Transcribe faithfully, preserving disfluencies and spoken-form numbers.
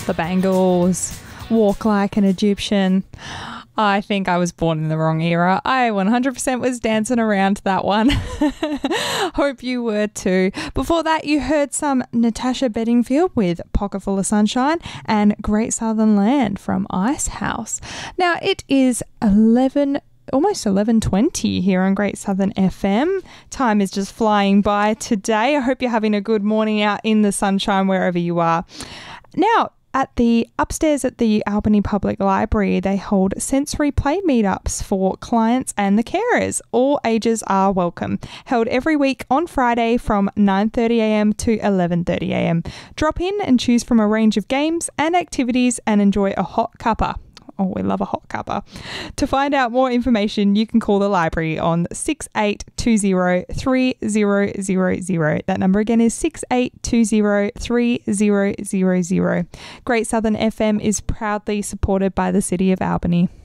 The Bangles, Walk Like an Egyptian. I think I was born in the wrong era. I one hundred percent was dancing around that one. Hope you were too. Before that, you heard some Natasha Bedingfield with Pocket Full of Sunshine and Great Southern Land from Icehouse. Now, it is eleven almost eleven twenty here on Great Southern F M. Time is just flying by today. I hope you're having a good morning out in the sunshine wherever you are. Now, at the upstairs at the Albany Public Library, they hold sensory play meetups for clients and the carers. All ages are welcome. Held every week on Friday from nine thirty a m to eleven thirty a m. Drop in and choose from a range of games and activities and enjoy a hot cuppa. Oh, we love a hot cuppa. To find out more information, you can call the library on six eight two zero, three zero zero zero. That number again is six eight two zero, three zero zero zero. Great Southern F M is proudly supported by the City of Albany.